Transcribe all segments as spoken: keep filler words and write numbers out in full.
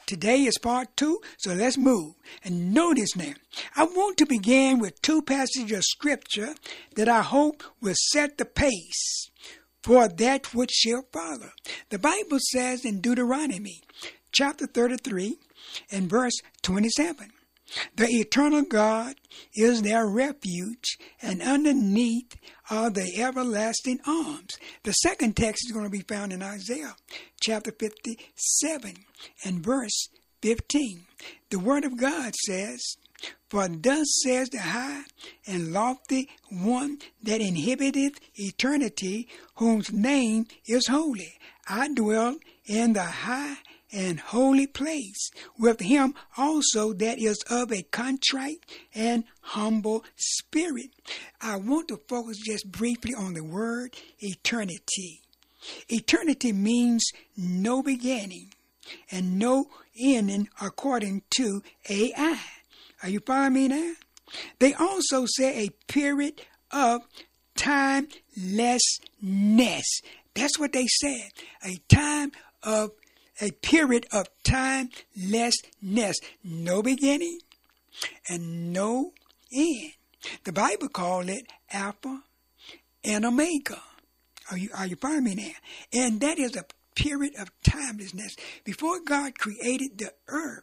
Today is part two, so let's move. And notice now, I want to begin with two passages of scripture that I hope will set the pace for that which shall follow. The Bible says in Deuteronomy chapter thirty-three and verse twenty-seven, the eternal God is their refuge, and underneath are the everlasting arms. The second text is going to be found in Isaiah chapter fifty-seven and verse fifteen. The Word of God says, for thus says the high and lofty one that inhabiteth eternity, whose name is holy. I dwell in the high and holy place with him also that is of a contrite and humble spirit. I want to focus just briefly on the word eternity. Eternity means no beginning and no ending according to A I. Are you following me now? They also say a period of timelessness. That's what they said. A time of A period of timelessness. No beginning and no end. The Bible called it Alpha and Omega. Are you, are you following me now? And that is a period of timelessness. Before God created the earth,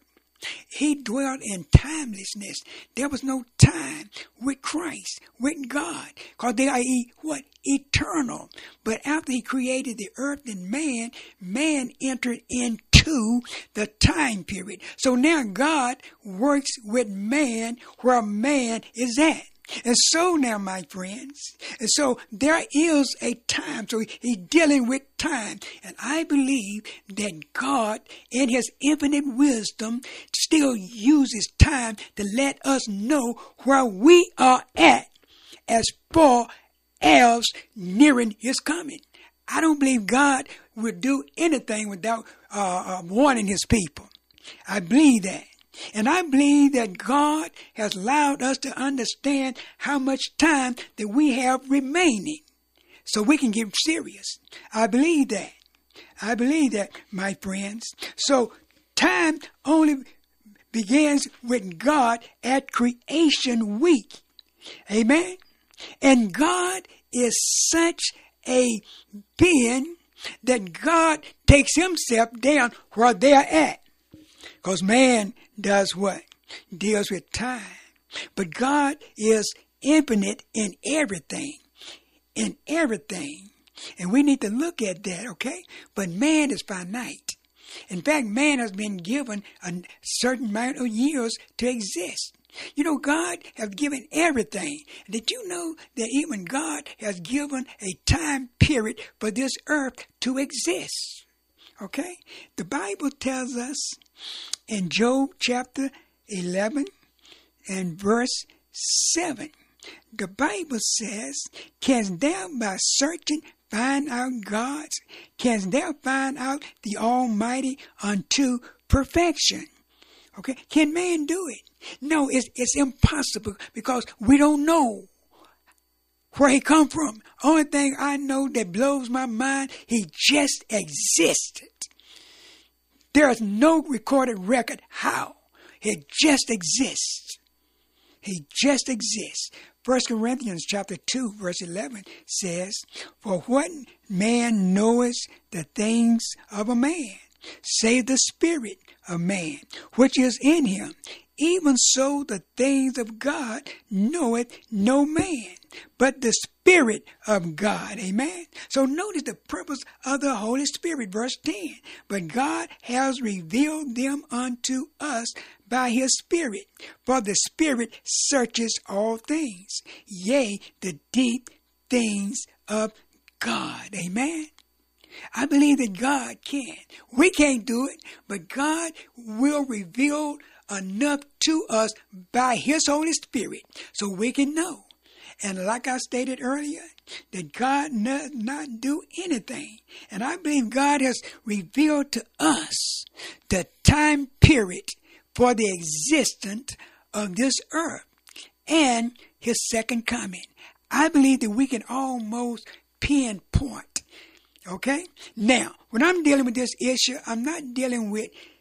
he dwelled in timelessness. There was no time with Christ, with God, because they are e- what? Eternal. But after he created the earth and man, man entered into the time period. So now God works with man where man is at. And so now, my friends, and so there is a time. So he's dealing with time. And I believe that God, in his infinite wisdom, still uses time to let us know where we are at as far as nearing his coming. I don't believe God would do anything without uh, uh, warning his people. I believe that. And I believe that God has allowed us to understand how much time that we have remaining so we can get serious. I believe that. I believe that, my friends. So time only begins with God at creation week. Amen. And God is such a being that God takes himself down where they are at. Because man does what? Deals with time. But God is infinite in everything. In everything. And we need to look at that, okay? But man is finite. In fact, man has been given a certain amount of years to exist. You know, God has given everything. Did you know that even God has given a time period for this earth to exist? Okay? The Bible tells us in Job chapter eleven and verse seven, the Bible says, canst thou by searching find out God's? Canst thou find out the Almighty unto perfection? Okay, can man do it? No, it's, it's impossible because we don't know where he come from. Only thing I know that blows my mind, he just existed. There is no recorded record how. He just exists. He just exists. First Corinthians chapter two, verse eleven says, for what man knoweth the things of a man, save the spirit of man, which is in him. Even so the things of God knoweth no man, but the Spirit of God. Amen. So notice the purpose of the Holy Spirit, verse ten. But God has revealed them unto us by his Spirit. For the Spirit searches all things, yea, the deep things of God. Amen. I believe that God can. We can't do it, but God will reveal enough to us by his Holy Spirit so we can know. And like I stated earlier, that God does not do anything. And I believe God has revealed to us the time period for the existence of this earth and his second coming. I believe that we can almost pinpoint. Okay? Now, when I'm dealing with this issue, I'm not dealing with